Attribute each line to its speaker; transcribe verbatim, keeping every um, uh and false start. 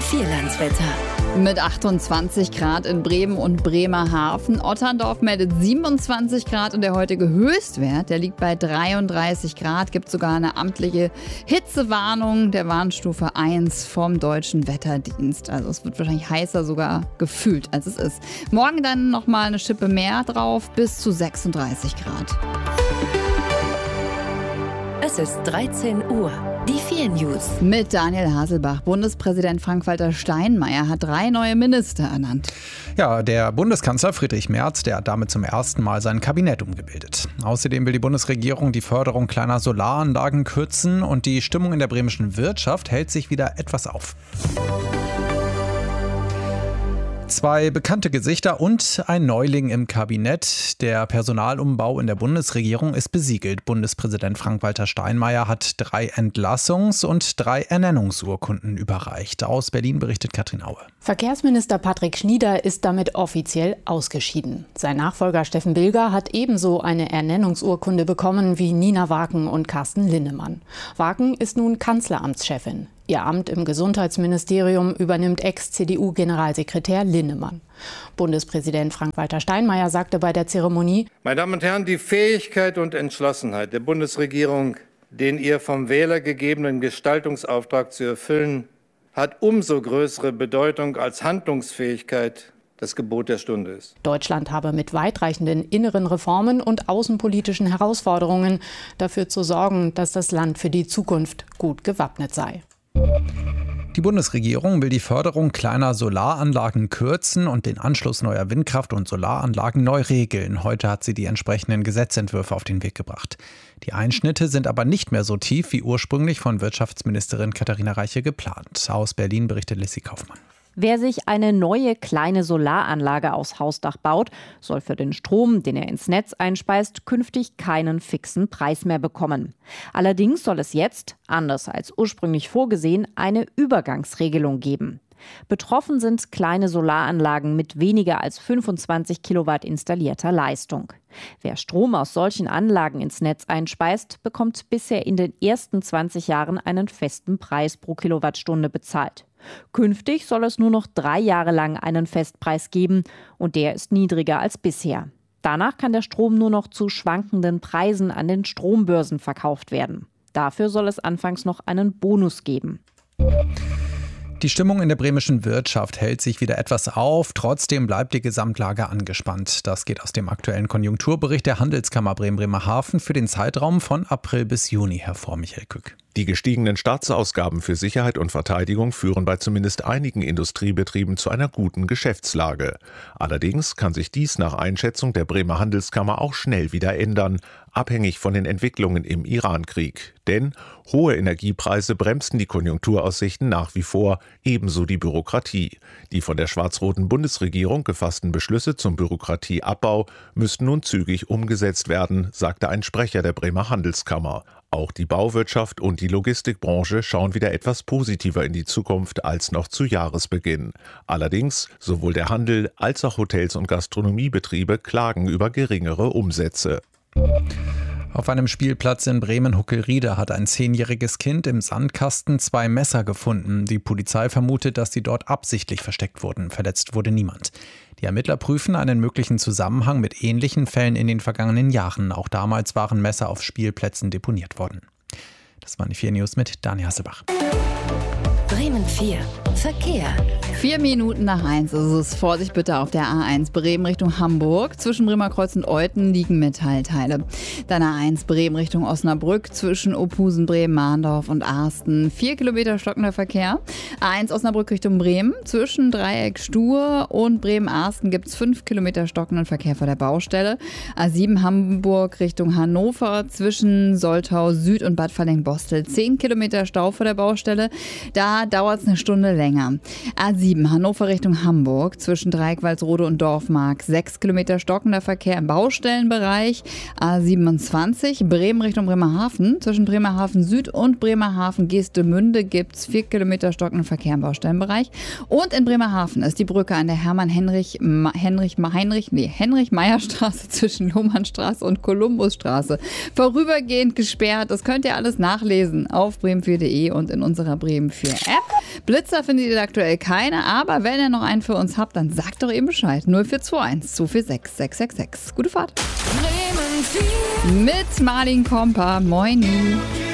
Speaker 1: Vierlandswetter.
Speaker 2: Mit achtundzwanzig Grad in Bremen und Bremerhaven. Otterndorf meldet siebenundzwanzig Grad und der heutige Höchstwert, der liegt bei dreiunddreißig Grad. Gibt sogar eine amtliche Hitzewarnung der Warnstufe eins vom Deutschen Wetterdienst. Also es wird wahrscheinlich heißer sogar gefühlt, als es ist. Morgen dann nochmal eine Schippe mehr drauf, bis zu sechsunddreißig Grad.
Speaker 1: Es ist dreizehn Uhr. Die vier News.
Speaker 2: Mit Daniel Haselbach. Bundespräsident Frank-Walter Steinmeier hat drei neue Minister ernannt.
Speaker 3: Ja, der Bundeskanzler Friedrich Merz, der hat damit zum ersten Mal sein Kabinett umgebildet. Außerdem will die Bundesregierung die Förderung kleiner Solaranlagen kürzen und die Stimmung in der bremischen Wirtschaft hält sich wieder etwas auf. Zwei bekannte Gesichter und ein Neuling im Kabinett. Der Personalumbau in der Bundesregierung ist besiegelt. Bundespräsident Frank-Walter Steinmeier hat drei Entlassungs- und drei Ernennungsurkunden überreicht. Aus Berlin berichtet Katrin Aue.
Speaker 4: Verkehrsminister Patrick Schnieder ist damit offiziell ausgeschieden. Sein Nachfolger Steffen Bilger hat ebenso eine Ernennungsurkunde bekommen wie Nina Waken und Carsten Linnemann. Waken ist nun Kanzleramtschefin. Ihr Amt im Gesundheitsministerium übernimmt Ex-C D U-Generalsekretär Linnemann. Bundespräsident Frank-Walter Steinmeier sagte bei der Zeremonie:
Speaker 5: Meine Damen und Herren, die Fähigkeit und Entschlossenheit der Bundesregierung, den ihr vom Wähler gegebenen Gestaltungsauftrag zu erfüllen, hat umso größere Bedeutung als Handlungsfähigkeit das Gebot der Stunde ist.
Speaker 4: Deutschland habe mit weitreichenden inneren Reformen und außenpolitischen Herausforderungen dafür zu sorgen, dass das Land für die Zukunft gut gewappnet sei.
Speaker 3: Die Bundesregierung will die Förderung kleiner Solaranlagen kürzen und den Anschluss neuer Windkraft- und Solaranlagen neu regeln. Heute hat sie die entsprechenden Gesetzentwürfe auf den Weg gebracht. Die Einschnitte sind aber nicht mehr so tief wie ursprünglich von Wirtschaftsministerin Katharina Reiche geplant. Aus Berlin berichtet Lissy Kaufmann.
Speaker 6: Wer sich eine neue kleine Solaranlage aufs Hausdach baut, soll für den Strom, den er ins Netz einspeist, künftig keinen fixen Preis mehr bekommen. Allerdings soll es jetzt, anders als ursprünglich vorgesehen, eine Übergangsregelung geben. Betroffen sind kleine Solaranlagen mit weniger als fünfundzwanzig Kilowatt installierter Leistung. Wer Strom aus solchen Anlagen ins Netz einspeist, bekommt bisher in den ersten zwanzig Jahren einen festen Preis pro Kilowattstunde bezahlt. Künftig soll es nur noch drei Jahre lang einen Festpreis geben und der ist niedriger als bisher. Danach kann der Strom nur noch zu schwankenden Preisen an den Strombörsen verkauft werden. Dafür soll es anfangs noch einen Bonus geben.
Speaker 3: Die Stimmung in der bremischen Wirtschaft hält sich wieder etwas auf. Trotzdem bleibt die Gesamtlage angespannt. Das geht aus dem aktuellen Konjunkturbericht der Handelskammer Bremen-Bremerhaven für den Zeitraum von April bis Juni hervor. Michael Kück.
Speaker 7: Die gestiegenen Staatsausgaben für Sicherheit und Verteidigung führen bei zumindest einigen Industriebetrieben zu einer guten Geschäftslage. Allerdings kann sich dies nach Einschätzung der Bremer Handelskammer auch schnell wieder ändern, abhängig von den Entwicklungen im Irankrieg. Denn hohe Energiepreise bremsten die Konjunkturaussichten nach wie vor, ebenso die Bürokratie. Die von der schwarz-roten Bundesregierung gefassten Beschlüsse zum Bürokratieabbau müssten nun zügig umgesetzt werden, sagte ein Sprecher der Bremer Handelskammer. Auch die Bauwirtschaft und die Logistikbranche schauen wieder etwas positiver in die Zukunft als noch zu Jahresbeginn. Allerdings, sowohl der Handel als auch Hotels und Gastronomiebetriebe klagen über geringere Umsätze.
Speaker 3: Auf einem Spielplatz in Bremen-Huckelriede hat ein zehnjähriges Kind im Sandkasten zwei Messer gefunden. Die Polizei vermutet, dass sie dort absichtlich versteckt wurden. Verletzt wurde niemand. Die Ermittler prüfen einen möglichen Zusammenhang mit ähnlichen Fällen in den vergangenen Jahren. Auch damals waren Messer auf Spielplätzen deponiert worden. Das waren die vier News mit Daniel Haselbach.
Speaker 1: Bremen vier. Verkehr.
Speaker 2: Vier Minuten nach eins ist es. Vorsicht bitte auf der A eins Bremen Richtung Hamburg. Zwischen Bremerkreuz und Euthen liegen Metallteile. Dann A eins Bremen Richtung Osnabrück. Zwischen Ophusen, Bremen, Mahndorf und Arsten. Vier Kilometer stockender Verkehr. A eins Osnabrück Richtung Bremen. Zwischen Dreieck Stur und Bremen-Arsten gibt es fünf Kilometer stockenden Verkehr vor der Baustelle. A sieben Hamburg Richtung Hannover. Zwischen Soltau Süd und Bad Falling-Bostel. Zehn Kilometer Stau vor der Baustelle. Da dauert es eine Stunde länger. A sieben Hannover Richtung Hamburg. Zwischen Dreieck-Walsrode und Dorfmark. Sechs Kilometer stockender Verkehr im Baustellenbereich. A siebenundzwanzig Bremen Richtung Bremerhaven. Zwischen Bremerhaven Süd und Bremerhaven Geestemünde gibt es vier Kilometer stockenden Verkehr im Baustellenbereich. Und in Bremerhaven ist die Brücke an der Hermann-Henrich Henrich, Heinrich, nee, Heinrich-Meyer-Straße zwischen Lohmannstraße und Kolumbusstraße vorübergehend gesperrt. Das könnt ihr alles nachlesen auf bremen vier punkt de und in unserer Bremen vier App. Blitzer findet findet ihr aktuell keine, aber wenn ihr noch einen für uns habt, dann sagt doch eben Bescheid. null vier zwei eins zwei vier sechs sechs sechs sechs. Gute Fahrt. Mit Marlin Kompa. Moin.